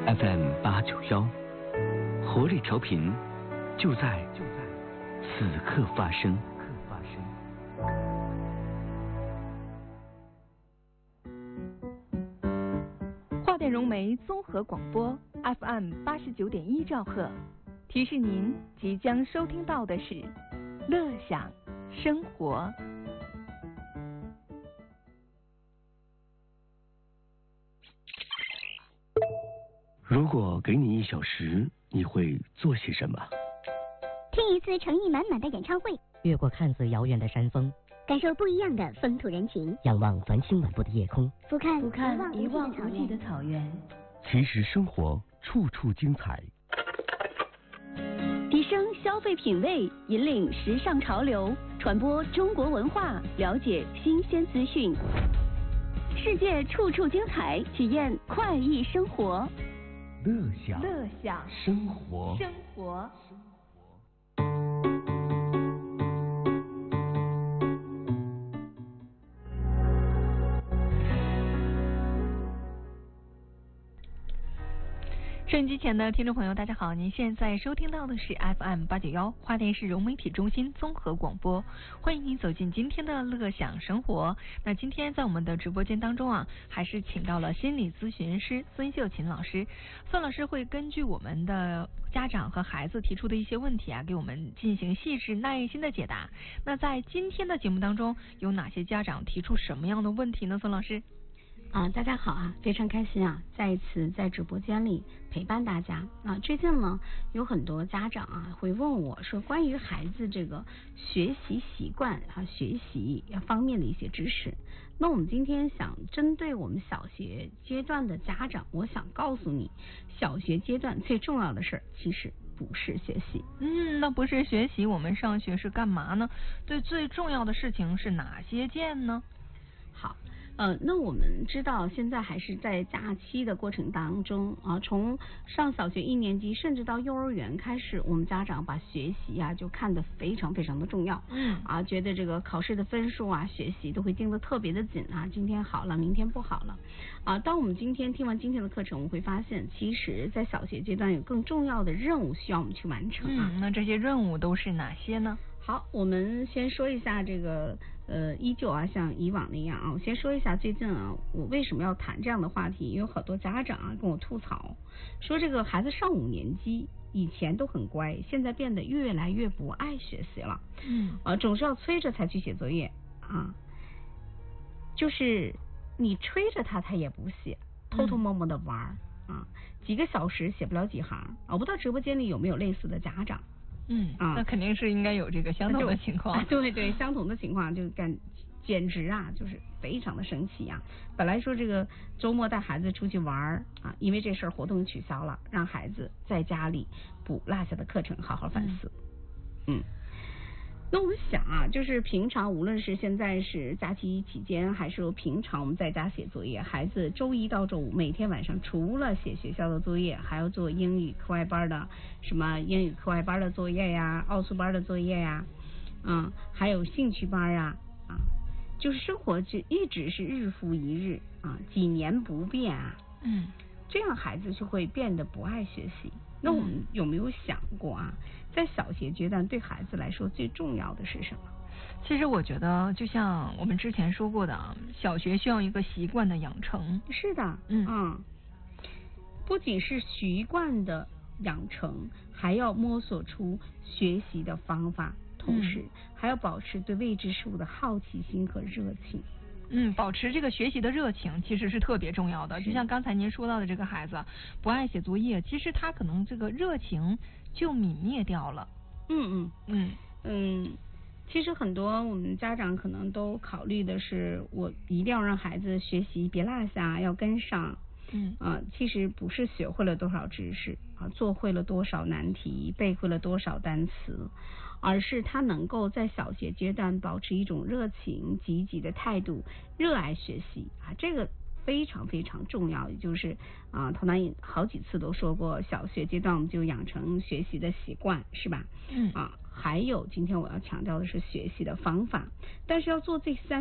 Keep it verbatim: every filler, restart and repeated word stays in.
F M 八九幺，活力调频，就在就在此刻发生。 华电融媒综合广播 F M 八十九点一兆赫，提示您即将收听到的是乐享生活。 如果给你一小时，你会做些什么？ 听一次诚意满满的演唱会， 越过看似遥远的山峰， 感受不一样的风土人情， 仰望繁星满布的夜空， 俯瞰俯瞰一望无际的草原。 其实生活处处精彩。 提升消费品味，引领时尚潮流，传播中国文化，了解新鲜资讯。世界处处精彩，体验快意生活。 乐享， 乐享生活， 生活。收音机前的听众朋友，大家好，您现在收听到的是 F M 八九幺华电视融媒体中心综合广播，欢迎您走进今天的乐享生活。那今天在我们的直播间当中啊，还是请到了心理咨询师孙秀琴老师。孙老师会根据我们的家长和孩子提出的一些问题啊，给我们进行细致耐心的解答。那在今天的节目当中，有哪些家长提出什么样的问题呢？孙老师？ 啊，大家好啊，非常开心啊，再一次在直播间里陪伴大家。啊，最近呢，有很多家长啊会问我说，关于孩子这个学习习惯啊、学习方面的一些知识。那我们今天想针对我们小学阶段的家长，我想告诉你，小学阶段最重要的事儿其实不是学习。 嗯，那不是学习，我们上学是干嘛呢？对，最重要的事情是哪些件呢？ 好。呃，那我们知道现在还是在假期的过程当中啊，从上小学一年级甚至到幼儿园开始，我们家长把学习啊就看得非常非常的重要。 嗯啊，觉得这个考试的分数啊，学习都会盯得特别的紧啊，今天好了，明天不好了。啊，当我们今天听完今天的课程，我们会发现，其实在小学阶段有更重要的任务需要我们去完成啊。 嗯，那这些任务都是哪些呢？ 好，我们先说一下这个呃，依旧啊，像以往那样啊，我先说一下最近啊，我为什么要谈这样的话题？也有好多家长啊跟我吐槽，说这个孩子上五年级以前都很乖，现在变得越来越不爱学习了。 嗯， 啊，总是要催着才去写作业啊，就是你催着他，他也不写，偷偷摸摸的玩啊，几个小时写不了几行啊。我不知道直播间里有没有类似的家长。 嗯啊， 那肯定是应该有这个相同的情况。 啊、对对，相同的情况就感简直啊，就是非常的生气啊！本来说这个周末带孩子出去玩啊，因为这事儿活动取消了，让孩子在家里补落下的课程，好好反思。嗯。嗯那我们想啊，就是平常无论是现在是假期期间，还是说平常我们在家写作业，孩子周一到周五每天晚上除了写学校的作业，还要做英语课外班的什么英语课外班的作业呀，奥数班的作业呀，嗯，还有兴趣班呀，啊，就是生活就一直是日复一日啊，几年不变啊， 嗯， 这样孩子就会变得不爱学习。那我们有没有想过啊，在小学阶段对孩子来说最重要的是什么？ 其实我觉得就像我们之前说过的啊，小学需要一个习惯的养成。 是的，嗯嗯，不仅是习惯的养成，还要摸索出学习的方法，同时还要保持对未知事物的好奇心和热情。 嗯，保持这个学习的热情其实是特别重要的。就像刚才您说到的这个孩子不爱写作业，其实他可能这个热情就泯灭掉了。 嗯嗯嗯嗯，其实很多我们家长可能都考虑的是，我一定要让孩子学习别落下，要跟上。 嗯啊，其实不是学会了多少知识啊，做会了多少难题，背会了多少单词，而是他能够在小学阶段保持一种热情、积极的态度，热爱学习啊，这个非常非常重要。也就是啊，头南好几次都说过，小学阶段我们就养成学习的习惯，是吧？ 嗯啊，还有今天我要强调的是学习的方法，但是要做这三